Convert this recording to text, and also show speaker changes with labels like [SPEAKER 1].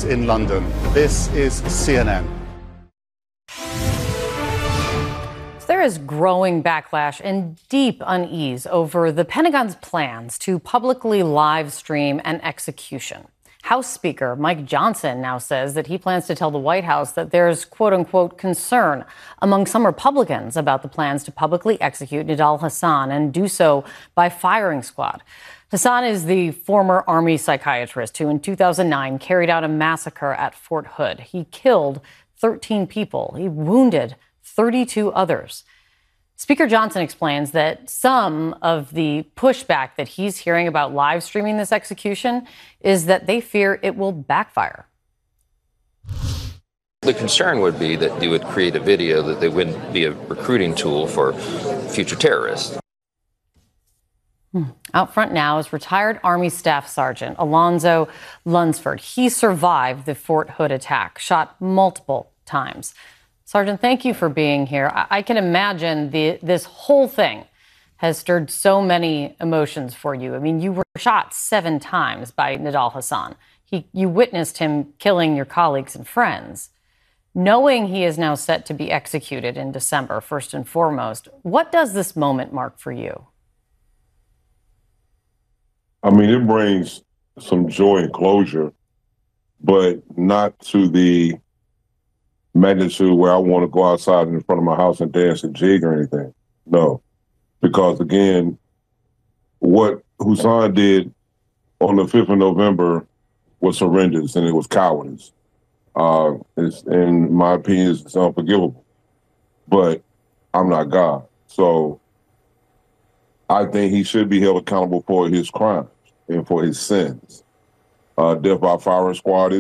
[SPEAKER 1] in London. This is CNN.
[SPEAKER 2] There is growing backlash and deep unease over the Pentagon's plans to publicly live stream an execution. House Speaker Mike Johnson now says that he plans to tell the White House that there's, quote unquote, concern among some Republicans about the plans to publicly execute Nidal Hasan and do so by firing squad. Hasan is the former Army psychiatrist who in 2009 carried out a massacre at Fort Hood. He killed 13 people. He wounded 32 others. Speaker Johnson explains that some of the pushback that he's hearing about live streaming this execution is that they fear it will backfire.
[SPEAKER 3] The concern would be that you would create a video that they wouldn't be a recruiting tool for future terrorists.
[SPEAKER 2] Out front now is retired Army Staff Sergeant Alonzo Lunsford. He survived the Fort Hood attack, shot multiple times. Sergeant, thank you for being here. I can imagine this whole thing has stirred so many emotions for you. I mean, you were shot 7 times by Nidal Hasan. You witnessed him killing your colleagues and friends. Knowing he is now set to be executed in December, first and foremost, what does this moment mark for you?
[SPEAKER 4] I mean, it brings some joy and closure, but not to the magnitude where I want to go outside in front of my house and dance and jig or anything. No, because again, what Hasan did on the 5th of November was horrendous and it was cowardice. In my opinion, it's unforgivable. But I'm not God. So I think he should be held accountable for his crimes and for his sins. Death by firing squad